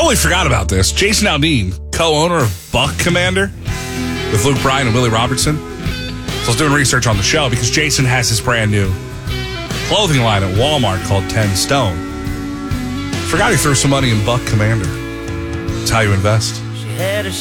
Totally forgot about this. Jason Aldean, co-owner of Buck Commander with Luke Bryan and Willie Robertson. So I was doing research on the show because Jason has his brand new clothing line at Walmart called 10 Stone. Forgot he threw some money in Buck Commander. That's how you invest. She had a